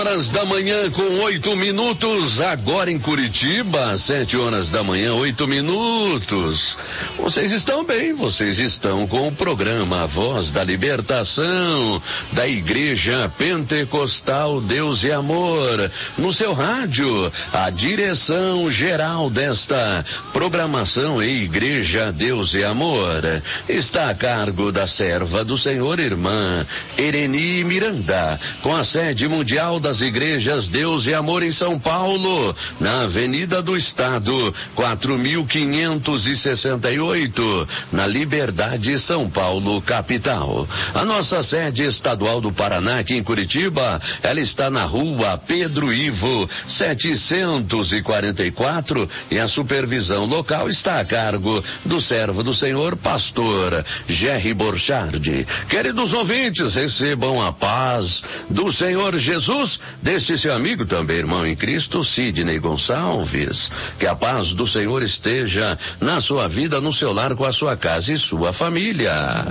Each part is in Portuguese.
Horas da manhã com 8 minutos, agora em Curitiba, 7 horas da manhã, 8 minutos. Vocês estão bem, vocês estão com o programa Voz da Libertação, da Igreja Pentecostal Deus e Amor. No seu rádio, a direção geral desta programação e Igreja Deus e Amor está a cargo da serva do Senhor, irmã Ereni Miranda, com a sede mundial das Igrejas Deus e Amor em São Paulo, na Avenida do Estado, 4568, na Liberdade, São Paulo, capital. A nossa sede estadual do Paraná, aqui em Curitiba, ela está na rua Pedro Ivo, 744, e a supervisão local está a cargo do servo do Senhor, pastor Jerry Borchardi. Queridos ouvintes, recebam a paz do Senhor Jesus, deste seu amigo também, irmão em Cristo, Sidney Gonçalves. Que a paz do Senhor esteja na sua vida, no seu lar, com a sua casa e sua família.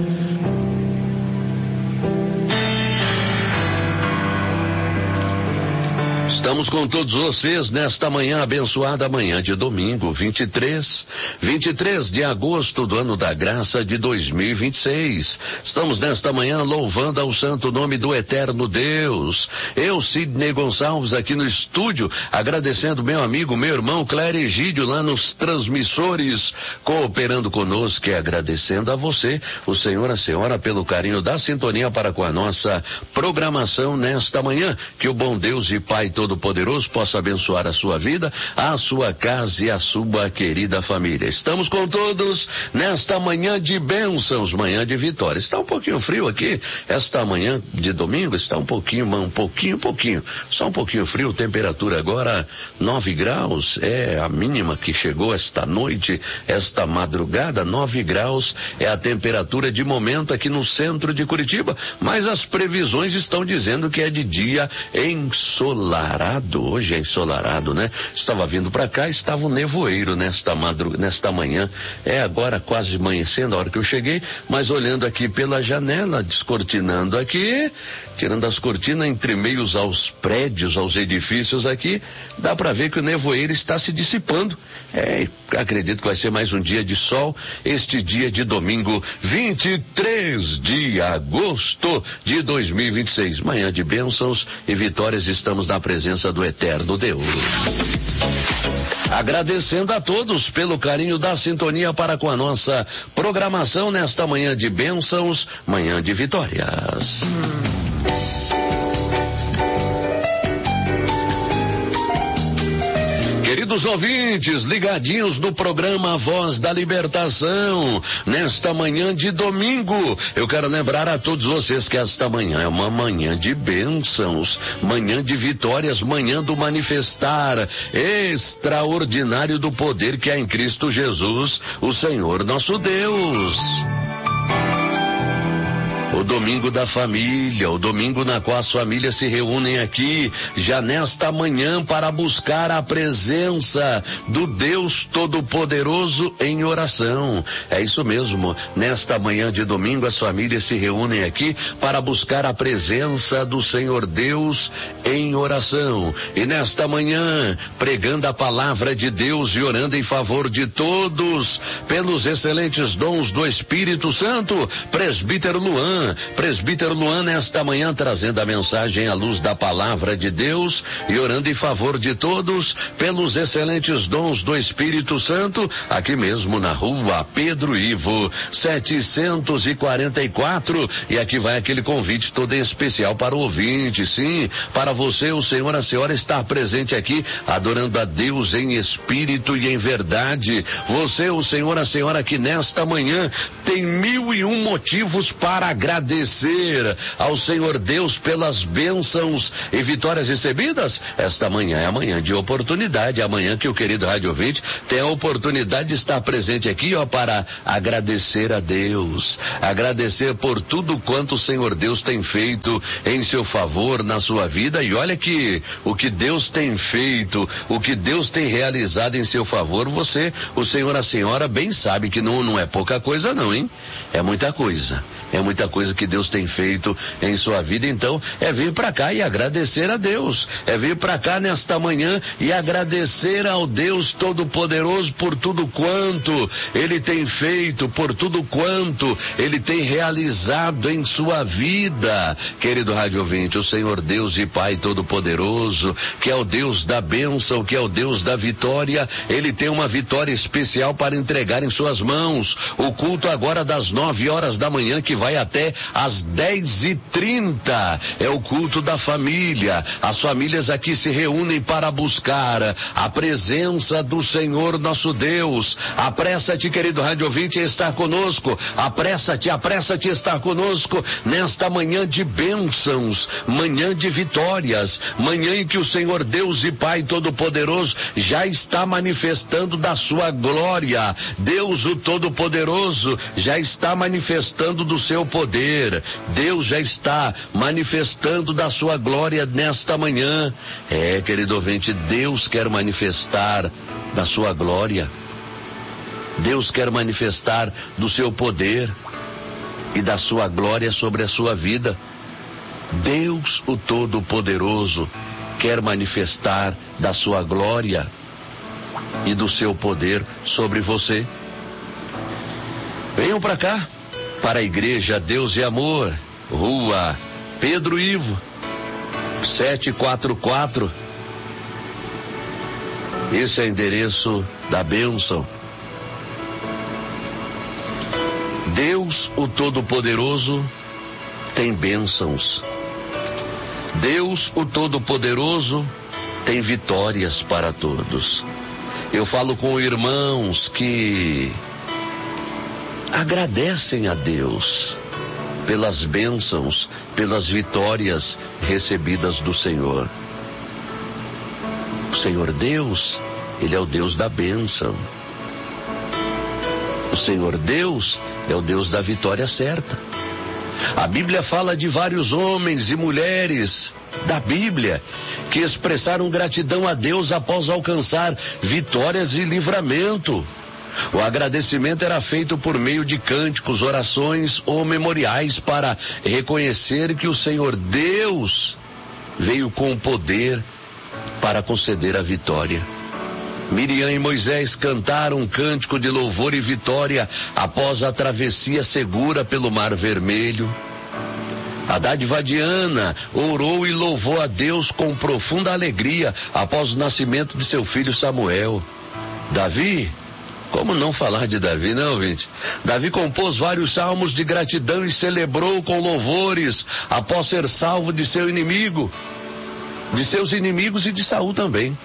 Estamos com todos vocês nesta manhã abençoada, manhã de domingo, 23 de agosto do ano da graça de 2026. Estamos nesta manhã louvando ao santo nome do eterno Deus. Eu, Sidney Gonçalves, aqui no estúdio, agradecendo meu amigo, meu irmão Clério Egídio, lá nos transmissores, cooperando conosco, e agradecendo a você, o senhor, a senhora, pelo carinho da sintonia para com a nossa programação nesta manhã. Que o bom Deus e Pai Todo-Poderoso possa abençoar a sua vida, a sua casa e a sua querida família. Estamos com todos nesta manhã de bênçãos, manhã de vitória. Está um pouquinho frio aqui, esta manhã de domingo está um pouquinho, só um pouquinho frio, temperatura agora 9 graus, é a mínima que chegou esta noite, esta madrugada, 9 graus é a temperatura de momento aqui no centro de Curitiba, mas as previsões estão dizendo que é de dia ensolarado. Hoje é ensolarado, né? Estava vindo para cá, estava um nevoeiro nesta manhã. É agora quase amanhecendo a hora que eu cheguei, mas olhando aqui pela janela, descortinando aqui, tirando as cortinas entre meios aos prédios, aos edifícios aqui, dá para ver que o nevoeiro está se dissipando. Acredito que vai ser mais um dia de sol, este dia de domingo, 23 de agosto de 2026. Manhã de bênçãos e vitórias, estamos na presença do eterno Deus. Agradecendo a todos pelo carinho da sintonia para com a nossa programação nesta manhã de bênçãos, manhã de vitórias. Queridos ouvintes, ligadinhos no programa Voz da Libertação, nesta manhã de domingo, eu quero lembrar a todos vocês que esta manhã é uma manhã de bênçãos, manhã de vitórias, manhã do manifestar extraordinário do poder que há em Cristo Jesus, o Senhor nosso Deus. O domingo da família, o domingo na qual as famílias se reúnem aqui, já nesta manhã, para buscar a presença do Deus Todo-Poderoso em oração. É isso mesmo, nesta manhã de domingo as famílias se reúnem aqui para buscar a presença do Senhor Deus em oração. E nesta manhã, pregando a palavra de Deus e orando em favor de todos, pelos excelentes dons do Espírito Santo, Presbítero Luan, nesta manhã trazendo a mensagem à luz da palavra de Deus e orando em favor de todos pelos excelentes dons do Espírito Santo, aqui mesmo na rua Pedro Ivo, 744, e aqui vai aquele convite todo em especial para o ouvinte, sim, para você, o senhor, a senhora estar presente aqui, adorando a Deus em espírito e em verdade. Você, o senhor, a senhora, que nesta manhã tem 1001 motivos para agradecer ao Senhor Deus pelas bênçãos e vitórias recebidas. Esta manhã é a manhã de oportunidade, amanhã que o querido rádio ouvinte tem a oportunidade de estar presente aqui, para agradecer a Deus, agradecer por tudo quanto o Senhor Deus tem feito em seu favor, na sua vida. E olha que o que Deus tem feito, o que Deus tem realizado em seu favor, você, o senhor, a senhora, bem sabe que não é pouca coisa não, hein? É muita coisa coisa que Deus tem feito em sua vida. Então, é vir para cá e agradecer a Deus. É vir para cá nesta manhã e agradecer ao Deus Todo-Poderoso por tudo quanto Ele tem feito, por tudo quanto Ele tem realizado em sua vida. Querido rádio ouvinte, o Senhor Deus e Pai Todo-Poderoso, que é o Deus da bênção, que é o Deus da vitória, Ele tem uma vitória especial para entregar em suas mãos. O culto agora das 9 horas da manhã, que vai até às 10h30, é o culto da família. As famílias aqui se reúnem para buscar a presença do Senhor nosso Deus. Apressa-te, querido rádio ouvinte, a estar conosco. Apressa-te a estar conosco nesta manhã de bênçãos, manhã de vitórias, manhã em que o Senhor Deus e Pai Todo-Poderoso já está manifestando da sua glória. Deus, o Todo-Poderoso, já está manifestando do seu poder. Deus já está manifestando da sua glória nesta manhã. Querido ouvinte, Deus quer manifestar da sua glória. Deus quer manifestar do seu poder e da sua glória sobre a sua vida. Deus, o Todo-Poderoso, quer manifestar da sua glória e do seu poder sobre você. Venham para cá, para a Igreja Deus e Amor, Rua Pedro Ivo, 744. Esse é o endereço da bênção. Deus, o Todo-Poderoso, tem bênçãos. Deus, o Todo-Poderoso, tem vitórias para todos. Eu falo com irmãos que agradecem a Deus pelas bênçãos, pelas vitórias recebidas do Senhor. O Senhor Deus, Ele é o Deus da bênção. O Senhor Deus é o Deus da vitória certa. A Bíblia fala de vários homens e mulheres da Bíblia que expressaram gratidão a Deus após alcançar vitórias e livramento. O agradecimento era feito por meio de cânticos, orações ou memoriais para reconhecer que o Senhor Deus veio com poder para conceder a vitória. Miriam e Moisés cantaram um cântico de louvor e vitória após a travessia segura pelo Mar Vermelho. Haddad Vadiana orou e louvou a Deus com profunda alegria após o nascimento de seu filho Samuel. Davi, como não falar de Davi, não, ouvinte? Davi compôs vários salmos de gratidão e celebrou com louvores após ser salvo de seu inimigo, de seus inimigos e de Saul também.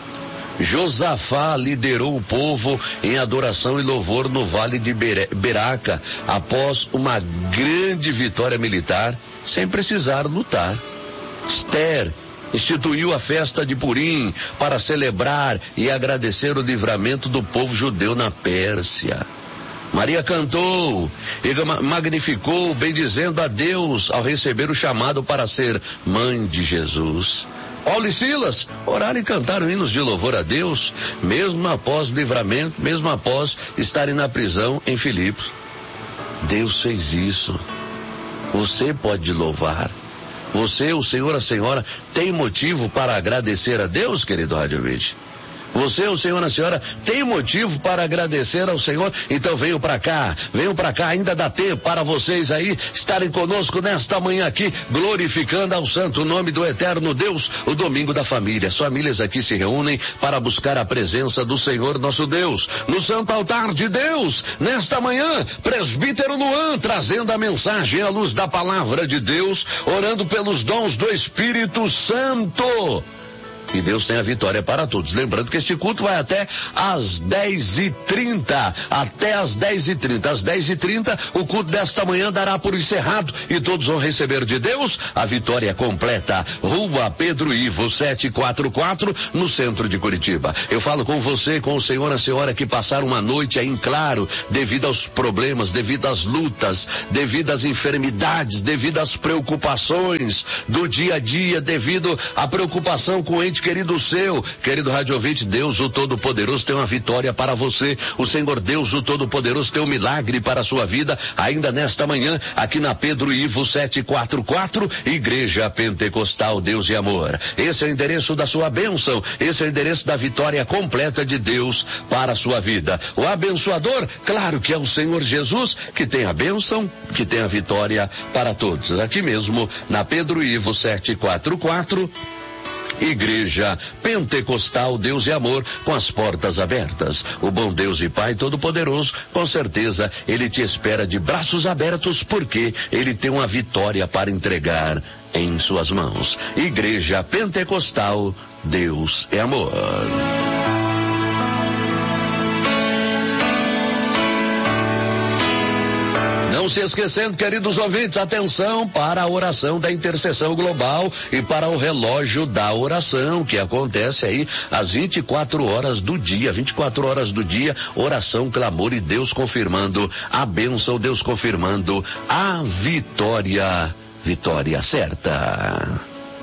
Josafá liderou o povo em adoração e louvor no Vale de Beraca, após uma grande vitória militar, sem precisar lutar. Esther instituiu a festa de Purim para celebrar e agradecer o livramento do povo judeu na Pérsia. Maria cantou e magnificou, bendizendo a Deus ao receber o chamado para ser mãe de Jesus. Paulo e Silas oraram e cantaram hinos de louvor a Deus, mesmo após livramento, mesmo após estarem na prisão em Filipos. Deus fez isso. Você pode louvar. Você, o Senhor, a Senhora, tem motivo para agradecer a Deus, querido rádio ouvinte? Você, o Senhor, a Senhora, tem motivo para agradecer ao Senhor? Então venham para cá, ainda dá tempo para vocês aí estarem conosco nesta manhã aqui, glorificando ao santo nome do eterno Deus, o domingo da família. As famílias aqui se reúnem para buscar a presença do Senhor nosso Deus. No santo altar de Deus, nesta manhã, presbítero Luan, trazendo a mensagem à luz da palavra de Deus, orando pelos dons do Espírito Santo. E Deus tem a vitória para todos. Lembrando que este culto vai até às 10h30. Até às 10h30. Às 10h30, o culto desta manhã dará por encerrado e todos vão receber de Deus a vitória completa. Rua Pedro Ivo, 744, no centro de Curitiba. Eu falo com você, com o Senhor, a Senhora que passaram uma noite aí em claro, devido aos problemas, devido às lutas, devido às enfermidades, devido às preocupações do dia a dia, devido à preocupação com o ente ouvinte, querido rádio ouvinte, Deus o Todo-Poderoso tem uma vitória para você. O Senhor Deus o Todo-Poderoso tem um milagre para a sua vida, ainda nesta manhã, aqui na Pedro Ivo 744, Igreja Pentecostal Deus e Amor. Esse é o endereço da sua bênção, esse é o endereço da vitória completa de Deus para a sua vida. O abençoador, claro que é o Senhor Jesus, que tem a bênção, que tem a vitória para todos. Aqui mesmo, na Pedro Ivo 744, Igreja Pentecostal Deus e Amor, com as portas abertas. O bom Deus e Pai Todo-Poderoso, com certeza, Ele te espera de braços abertos, porque Ele tem uma vitória para entregar em suas mãos. Igreja Pentecostal Deus e Amor. Não se esquecendo, queridos ouvintes, atenção para a oração da intercessão global e para o relógio da oração, que acontece aí às 24 horas do dia, oração, clamor e Deus confirmando a bênção, Deus confirmando a vitória certa.